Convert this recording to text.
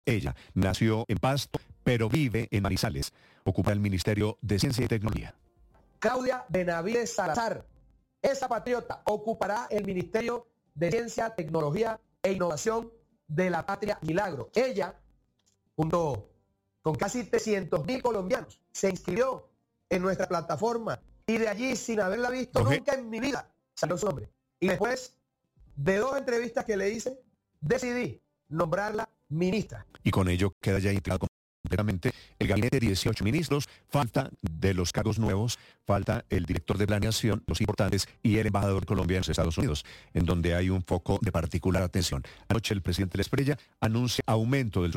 Ella nació en Pasto, pero vive en Manizales. Ocupa el Ministerio de Ciencia y Tecnología. Claudia Benavides Salazar, esa patriota, ocupará el Ministerio de Ciencia, Tecnología e Innovación de la Patria Milagro. Ella, junto con casi 300.000 colombianos, se inscribió en nuestra plataforma y de allí, sin haberla visto nunca en mi vida, salió su nombre. Y después de 2 entrevistas que le hice, decidí nombrarla ministra. Y con ello queda ya integrado completamente el gabinete de 18 ministros. Falta de los cargos nuevos, falta el director de planeación, los importantes, y el embajador de Colombia en los Estados Unidos, en donde hay un foco de particular atención. Anoche el presidente Espriella anuncia aumento del